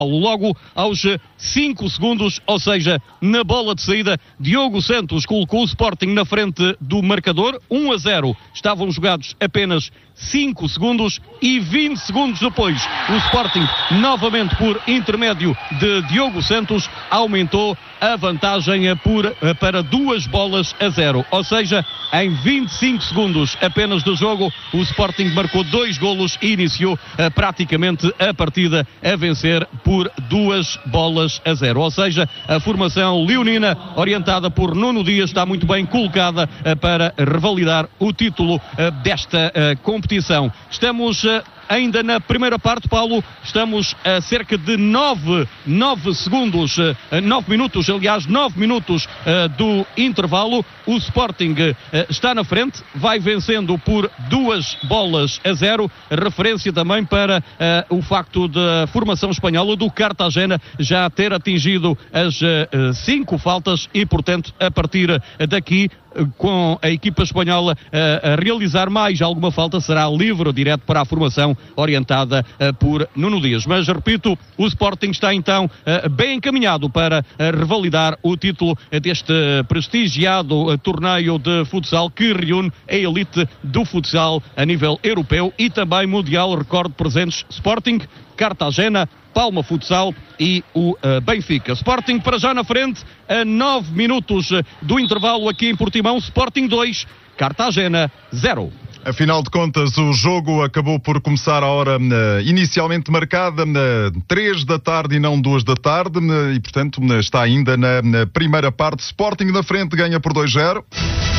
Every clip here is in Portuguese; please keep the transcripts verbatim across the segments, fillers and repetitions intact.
Logo aos cinco segundos, ou seja, na bola de saída, Diogo Santos colocou o Sporting na frente do marcador, um a zero. Estavam jogados apenas cinco segundos e vinte segundos depois, o Sporting, novamente por intermédio de Diogo Santos, aumentou a vantagem por, para duas bolas a zero. Ou seja, em vinte e cinco segundos apenas do jogo, o Sporting marcou dois golos e iniciou uh, praticamente a partida a vencer por duas bolas a zero. Ou seja, a formação leonina, orientada por Nuno Dias, está muito bem colocada uh, para revalidar o título uh, desta uh, competição. Estamos uh, ainda na primeira parte, Paulo, estamos a cerca de nove, nove segundos, nove minutos, aliás, nove minutos uh, do intervalo. O Sporting uh, está na frente, vai vencendo por duas bolas a zero. Referência também para uh, o facto da formação espanhola do Cartagena já ter atingido as uh, cinco faltas e, portanto, a partir daqui, com a equipa espanhola uh, a realizar mais alguma falta, será livre direto para a formação orientada uh, por Nuno Dias. Mas, repito, o Sporting está então uh, bem encaminhado para uh, revalidar o título deste uh, prestigiado uh, torneio de futsal que reúne a elite do futsal a nível europeu e também mundial. Recorde presentes Sporting, Cartagena, Palma Futsal e o uh, Benfica. Sporting para já na frente, a nove minutos do intervalo aqui em Portimão. Sporting dois, Cartagena zero. Afinal de contas, o jogo acabou por começar à hora uh, inicialmente marcada, uh, três da tarde e não duas da tarde, uh, e portanto uh, está ainda na, na primeira parte. Sporting na frente, ganha por dois a zero.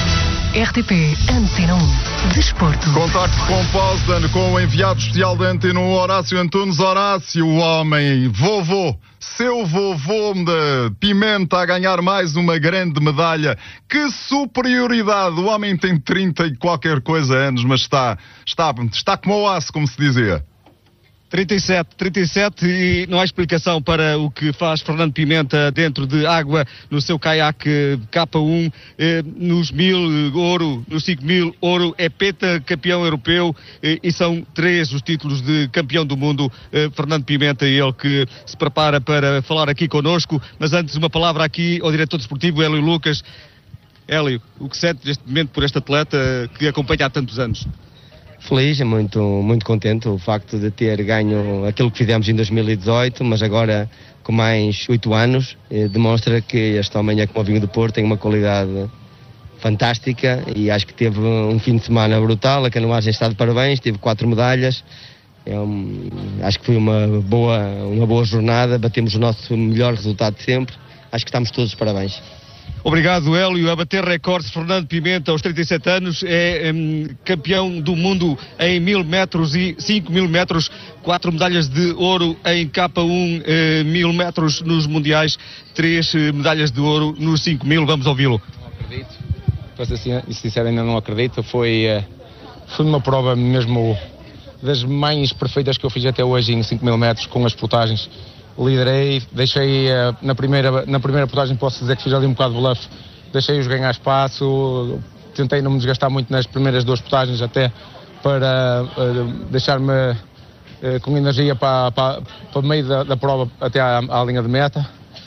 R T P Antena um, Desporto. Contacto com Poznan, com o enviado especial da Antena um, Horácio Antunes. Horácio, o homem, vovô, seu vovô de Pimenta a ganhar mais uma grande medalha. Que superioridade! O homem tem trinta e qualquer coisa anos, mas está, está, está como o aço, como se dizia. trinta e sete, trinta e sete e não há explicação para o que faz Fernando Pimenta dentro de água no seu caiaque K um, eh, nos mil ouro, nos cinco mil ouro, é pentacampeão europeu eh, e são três os títulos de campeão do mundo. eh, Fernando Pimenta, ele que se prepara para falar aqui connosco, mas antes uma palavra aqui ao diretor desportivo Hélio Lucas. Hélio, o que sente neste momento por este atleta que acompanha há tantos anos? Feliz, muito, muito contente o facto de ter ganho aquilo que fizemos em dois mil e dezoito, mas agora com mais oito anos, eh, demonstra que este homem é como o vinho do Porto, tem uma qualidade fantástica e acho que teve um fim de semana brutal. A canoagem está de parabéns, teve quatro medalhas, é um, acho que foi uma boa, uma boa jornada, batemos o nosso melhor resultado de sempre, acho que estamos todos de parabéns. Obrigado, Hélio. A bater recordes, Fernando Pimenta, aos trinta e sete anos, é um, campeão do mundo em mil metros e cinco mil metros, quatro medalhas de ouro em K um, eh, mil metros nos mundiais, três eh, medalhas de ouro nos cinco mil. Vamos ouvi-lo. Não acredito, para ser sincero, ainda não acredito. Foi, foi uma prova mesmo das mais perfeitas que eu fiz até hoje em cinco mil metros, com as potagens. Liderei, deixei uh, na primeira, na primeira potagem, posso dizer que fiz ali um bocado de bluff, deixei-os ganhar espaço, tentei não me desgastar muito nas primeiras duas potagens até para uh, deixar-me uh, com energia para, para, para o meio da, da prova até à, à linha de meta.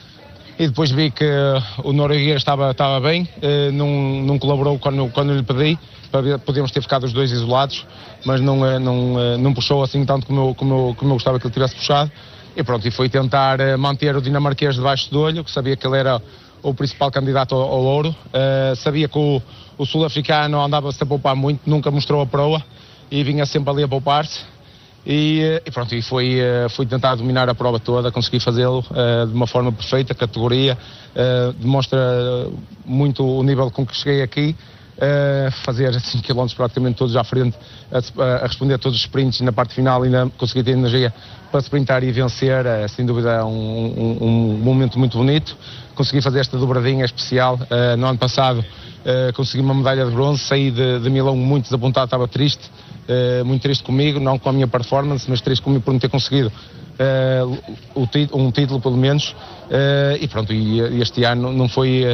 E depois vi que uh, o norueguês estava, estava bem, uh, não, não colaborou quando, quando lhe pedi, para, podíamos ter ficado os dois isolados, mas não, uh, não, uh, não puxou assim tanto como eu, como, eu, como eu gostava que ele tivesse puxado. E pronto, e foi tentar manter o dinamarquês debaixo do olho, que sabia que ele era o principal candidato ao, ao ouro. Uh, sabia que o, o sul-africano andava-se a poupar muito, nunca mostrou a proa e vinha sempre ali a poupar-se. E, e pronto, e foi, uh, foi tentar dominar a prova toda, consegui fazê-lo uh, de uma forma perfeita, categoria. Uh, demonstra muito o nível com que cheguei aqui. Uh, fazer cinco quilómetros praticamente todos à frente, a, a responder a todos os sprints, e na parte final ainda consegui ter energia para sprintar e vencer. Uh, sem dúvida um, um, um momento muito bonito. Consegui fazer esta dobradinha especial. Uh, no ano passado uh, consegui uma medalha de bronze, saí de, de Milão muito desapontado, estava triste, uh, muito triste comigo, não com a minha performance, mas triste comigo por não ter conseguido uh, o, um título pelo menos. Uh, e pronto, e, e este ano não foi... Uh,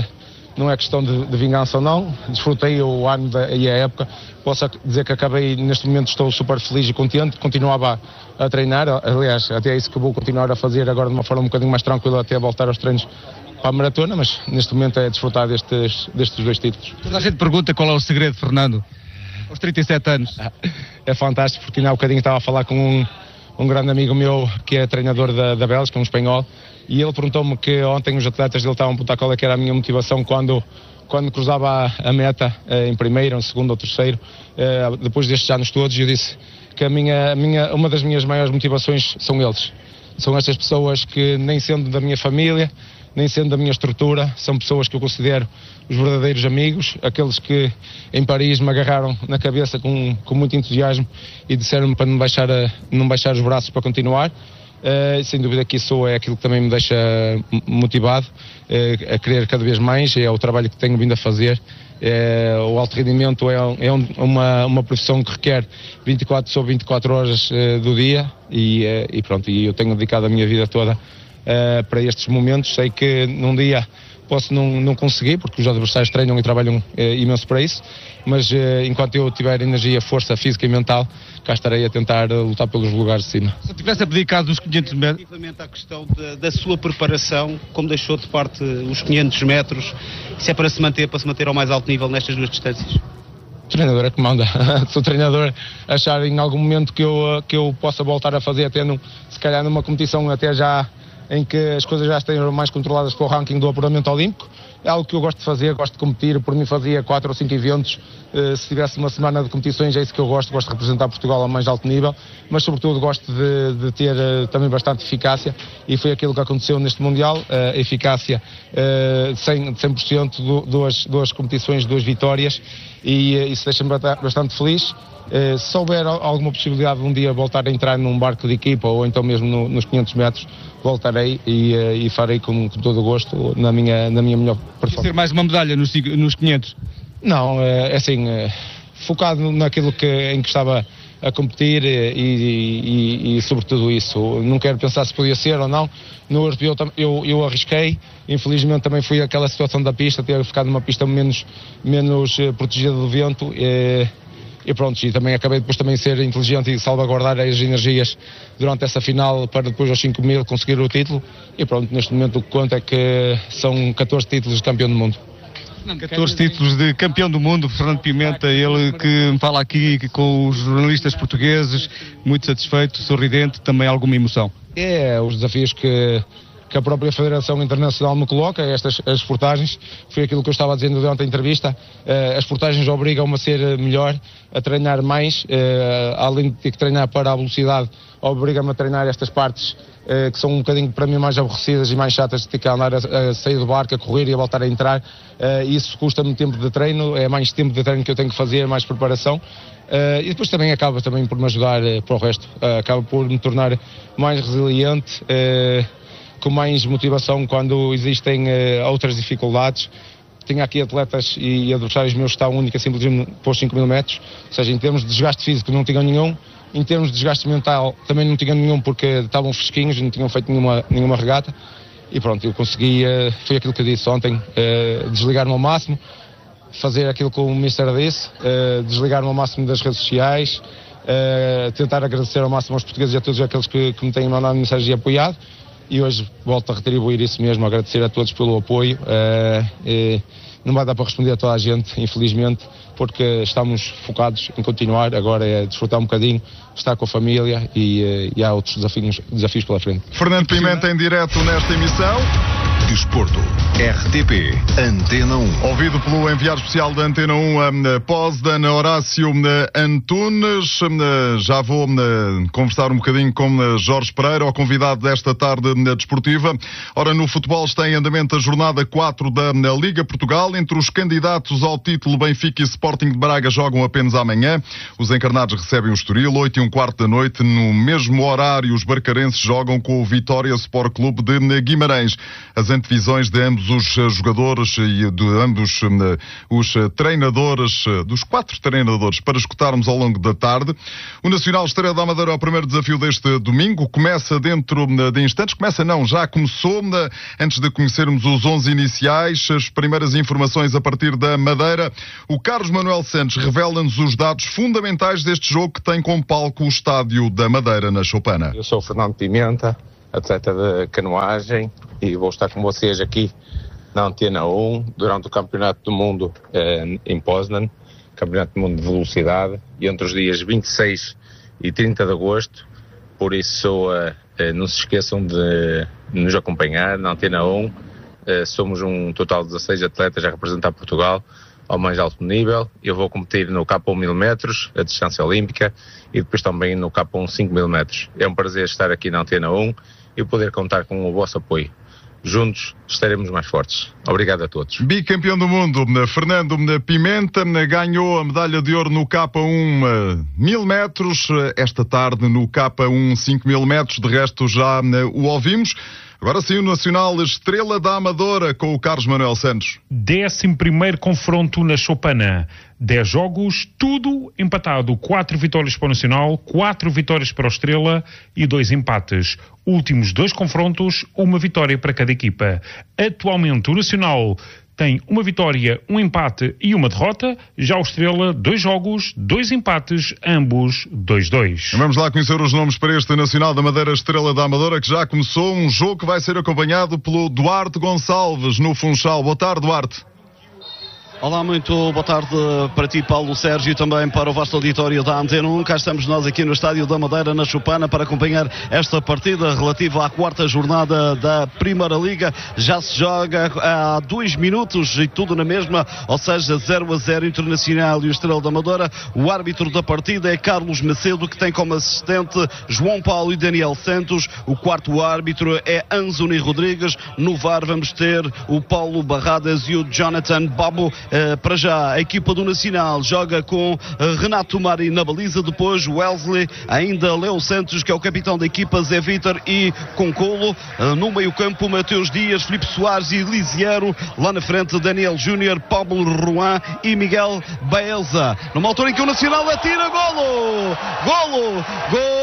não é questão de, de vingança ou não, desfrutei o ano da, e a época, posso dizer que acabei, neste momento estou super feliz e contente, continuava a, a treinar, aliás, até é isso que vou continuar a fazer agora de uma forma um bocadinho mais tranquila até voltar aos treinos para a maratona, mas neste momento é desfrutar destes, destes dois títulos. Toda a gente pergunta qual é o segredo, Fernando, aos trinta e sete anos. É fantástico, porque há um bocadinho estava a falar com um, um grande amigo meu que é treinador da, da Bélgica, um espanhol, e ele perguntou-me que ontem os atletas dele estavam a perguntar qual é que era a minha motivação quando, quando cruzava a, a meta, eh, em primeiro, em segundo ou terceiro, eh, depois destes anos todos, e eu disse que a minha, a minha, uma das minhas maiores motivações são eles. São estas pessoas que, nem sendo da minha família, nem sendo da minha estrutura, são pessoas que eu considero os verdadeiros amigos, aqueles que em Paris me agarraram na cabeça com, com muito entusiasmo e disseram-me para não baixar, a, não baixar os braços para continuar. Uh, sem dúvida que isso é aquilo que também me deixa motivado uh, a querer cada vez mais, é o trabalho que tenho vindo a fazer. Uh, o alto rendimento é, é um, uma, uma profissão que requer vinte e quatro sobre vinte e quatro horas uh, do dia e, uh, e pronto, e eu tenho dedicado a minha vida toda uh, para estes momentos. Sei que num dia posso não, não conseguir, porque os adversários treinam e trabalham uh, imenso para isso, mas uh, enquanto eu tiver energia, força física e mental, cá estarei a tentar uh, lutar pelos lugares de cima. Se tivesse abdicado dos quinhentos metros... Relativamente à questão de, da sua preparação, como deixou de parte os quinhentos metros, se é para se manter, para se manter ao mais alto nível nestas duas distâncias? O treinador é que manda. Se o treinador achar em algum momento que eu, que eu possa voltar a fazer, até num, se calhar numa competição até já em que as coisas já estejam mais controladas pelo ranking do apuramento olímpico, é algo que eu gosto de fazer, gosto de competir, por mim fazia quatro ou cinco eventos, uh, se tivesse uma semana de competições é isso que eu gosto, gosto de representar Portugal a mais alto nível, mas sobretudo gosto de, de ter uh, também bastante eficácia, e foi aquilo que aconteceu neste Mundial, uh, eficácia uh, cem por cento, do, duas, duas competições, duas vitórias, e uh, isso deixa-me bastante feliz. Uh, se houver alguma possibilidade de um dia voltar a entrar num barco de equipa, ou então mesmo no, nos quinhentos metros, voltarei e, uh, e farei com, com todo o gosto na minha, na minha melhor performance. Ser mais uma medalha nos, nos quinhentos? Não, é assim, é, focado naquilo que, em que estava a competir e, e, e, e sobretudo isso. Não quero pensar se podia ser ou não. No europeu eu, eu arrisquei, infelizmente também foi aquela situação da pista, ter ficado numa pista menos, menos uh, protegida do vento. E, E pronto, e também acabei depois também ser inteligente e salvaguardar as energias durante essa final para depois aos cinco mil conseguir o título. E pronto, neste momento o que conta é que são catorze títulos de campeão do mundo. catorze títulos de campeão do mundo, Fernando Pimenta, ele que fala aqui com os jornalistas portugueses, muito satisfeito, sorridente, também alguma emoção. É, os desafios que... que a própria Federação Internacional me coloca, estas as portagens, foi aquilo que eu estava dizendo durante a entrevista, uh, as portagens obrigam-me a ser melhor, a treinar mais, uh, além de ter que treinar para a velocidade, obriga-me a treinar estas partes uh, que são um bocadinho para mim mais aborrecidas e mais chatas, de ter que andar a, a sair do barco, a correr e a voltar a entrar, uh, isso custa-me tempo de treino, é mais tempo de treino que eu tenho que fazer, mais preparação. Uh, e depois também acaba também por me ajudar uh, para o resto, uh, acaba por me tornar mais resiliente, uh, com mais motivação quando existem uh, outras dificuldades. Tenho aqui atletas e adversários meus que estão única simplesmente para os cinco mil metros, ou seja, em termos de desgaste físico não tinham nenhum, em termos de desgaste mental também não tinham nenhum, porque estavam fresquinhos, não tinham feito nenhuma, nenhuma regata, e pronto, eu consegui, uh, foi aquilo que eu disse ontem, uh, desligar-me ao máximo, fazer aquilo que o Mister disse, uh, desligar-me ao máximo das redes sociais, uh, tentar agradecer ao máximo aos portugueses e a todos aqueles que, que me têm mandado mensagens e apoiado. E hoje volto a retribuir isso mesmo, agradecer a todos pelo apoio. Uh, e não vai dar para responder a toda a gente, infelizmente, porque estamos focados em continuar. Agora é desfrutar um bocadinho, estar com a família e, uh, e há outros desafios, desafios pela frente. Fernando Pimenta em direto nesta emissão. Desporto, R T P, Antena um. Ouvido pelo enviado especial da Antena um, Poznan Horácio Antunes. Já vou conversar um bocadinho com Jorge Pereira, o convidado desta tarde desportiva. Ora, no futebol está em andamento a jornada quatro da Liga Portugal. Entre os candidatos ao título, Benfica e Sporting de Braga jogam apenas amanhã. Os encarnados recebem o Estoril, oito e um quarto da noite. No mesmo horário, os barcarenses jogam com o Vitória Sport Clube de Guimarães. As antevisões de ambos os jogadores e de ambos os treinadores, dos quatro treinadores, para escutarmos ao longo da tarde. O Nacional Estrela da Amadora é o primeiro desafio deste domingo. Começa dentro de instantes. Começa não, já começou. Antes de conhecermos os onze iniciais, as primeiras informações a partir da Madeira. O Carlos Manuel Santos revela-nos os dados fundamentais deste jogo que tem como palco o estádio da Madeira, na Choupana. Eu sou o Fernando Pimenta, atleta de canoagem, e vou estar com vocês aqui na Antena um durante o Campeonato do Mundo eh, em Poznan, Campeonato do Mundo de Velocidade, entre os dias vinte e seis e trinta de agosto. Por isso, eh, eh, não se esqueçam de nos acompanhar na Antena um. Eh, somos um total de dezasseis atletas a representar Portugal ao mais alto nível. Eu vou competir no K um mil metros, a distância olímpica, e depois também no K um cinco mil metros. É um prazer estar aqui na Antena um e poder contar com o vosso apoio. Juntos estaremos mais fortes. Obrigado a todos. Bicampeão do mundo, Fernando Pimenta, ganhou a medalha de ouro no K um mil metros, esta tarde no K um cinco mil metros, de resto já o ouvimos. Agora sim, o Nacional Estrela da Amadora com o Carlos Manuel Santos. Décimo primeiro confronto na Choupana. Dez jogos, tudo empatado. Quatro vitórias para o Nacional, quatro vitórias para o Estrela e dois empates. Últimos dois confrontos, uma vitória para cada equipa. Atualmente o Nacional tem uma vitória, um empate e uma derrota. Já o Estrela, dois jogos, dois empates, ambos dois dois. Vamos lá conhecer os nomes para este Nacional da Madeira Estrela da Amadora, que já começou um jogo que vai ser acompanhado pelo Duarte Gonçalves no Funchal. Boa tarde, Duarte. Olá, muito boa tarde para ti, Paulo Sérgio, e também para o vasto auditório da Antena um. Cá estamos nós aqui no Estádio da Madeira, na Choupana, para acompanhar esta partida relativa à quarta jornada da Primeira Liga. Já se joga há dois minutos e tudo na mesma, ou seja, zero a zero Internacional e o Estrela da Amadora. O árbitro da partida é Carlos Macedo, que tem como assistente João Paulo e Daniel Santos. O quarto árbitro é Anzoni Rodrigues. No V A R vamos ter o Paulo Barradas e o Jonathan Babo. Uh, para já, a equipa do Nacional joga com uh, Renato Mari na baliza, depois Wellesley, ainda Leo Santos, que é o capitão da equipa, Zé Vítor e Concolo. Uh, no meio campo, Mateus Dias, Filipe Soares e Lisiero. Lá na frente, Daniel Júnior, Pablo Ruan e Miguel Baeza. Numa altura em que o Nacional atira, golo! Golo! Golo!